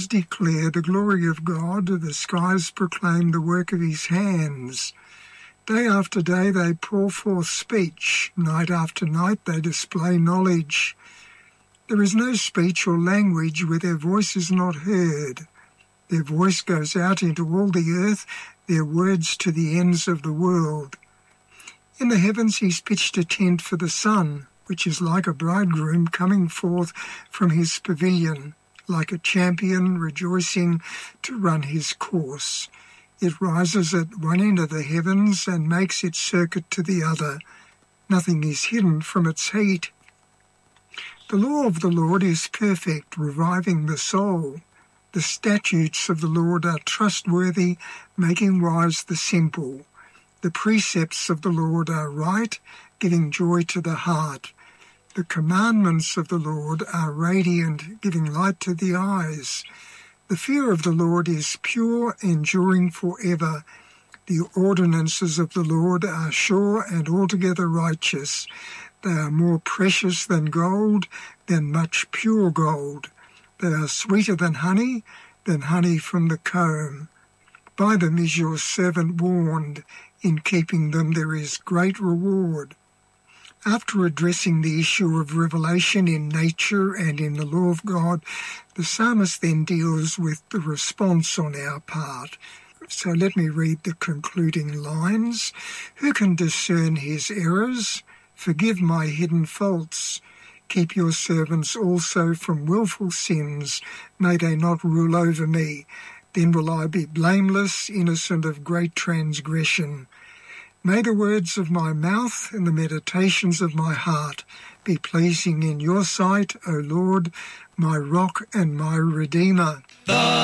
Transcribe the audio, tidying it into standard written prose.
heavens declare the glory of God, the skies proclaim the work of his hands. Day after day they pour forth speech, night after night they display knowledge. There is no speech or language where their voice is not heard. Their voice goes out into all the earth, their words to the ends of the world. In the heavens he's pitched a tent for the sun, which is like a bridegroom coming forth from his pavilion, like a champion rejoicing to run his course. It rises at one end of the heavens and makes its circuit to the other. Nothing is hidden from its heat. The law of the Lord is perfect, reviving the soul. The statutes of the Lord are trustworthy, making wise the simple. The precepts of the Lord are right, giving joy to the heart. The commandments of the Lord are radiant, giving light to the eyes. The fear of the Lord is pure, enduring forever. The ordinances of the Lord are sure and altogether righteous. They are more precious than gold, than much pure gold. They are sweeter than honey from the comb. By them is your servant warned. In keeping them there is great reward. After addressing the issue of revelation in nature and in the law of God, the psalmist then deals with the response on our part. So let me read the concluding lines. Who can discern his errors? Forgive my hidden faults. Keep your servants also from willful sins. May they not rule over me. Then will I be blameless, innocent of great transgression. May the words of my mouth and the meditations of my heart be pleasing in your sight, O Lord, my rock and my redeemer.